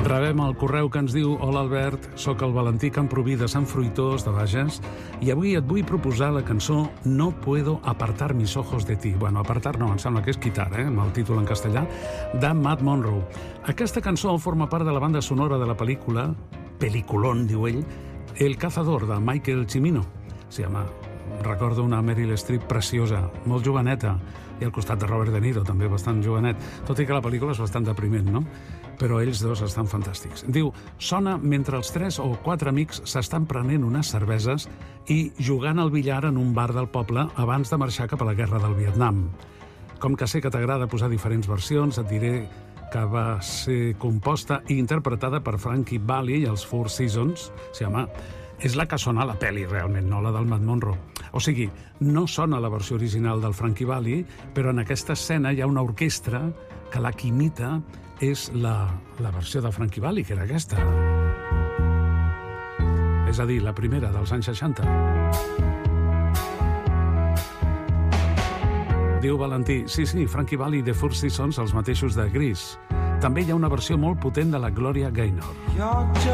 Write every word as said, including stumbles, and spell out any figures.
Rebem el correu que ens diu: hola Albert, sóc el Valentí Camproví de Sant Fruitós de Bages i avui et vull proposar la cançó No puedo apartar mis ojos de ti. Bueno, apartar no, em sembla que és quitar, eh, amb el títol en castellà, de Matt Monro. Aquesta cançó forma part de la banda sonora de la pel·lícula, peliculón, diu ell, El cazador, de Michael Cimino. Sí, home, recordo una Meryl Streep preciosa, molt joveneta, i al costat de Robert De Niro, també bastant jovenet, tot i que la pel·lícula és bastant depriment, no? Però ells dos estan fantàstics. Diu, sona mentre els tres o quatre amics s'estan prenent unes cerveses i jugant al billar en un bar del poble abans de marxar cap a la guerra del Vietnam. Com que sé que t'agrada posar diferents versions, et diré que va ser composta i interpretada per Frankie Valli i els Four Seasons. Sí, home, és la que sona a la pel·li, realment, no la del Matt Monro. O sigui, no sona la versió original del Frankie Valli, però en aquesta escena hi ha una orquestra que la que imita és la, la versió de Frankie Valli, que era aquesta. És a dir, la primera dels anys seixanta. Diu Valentí, sí, sí, Frankie Valli i The Four Seasons, els mateixos de Grease. També hi ha una versió molt potent de la Gloria Gaynor.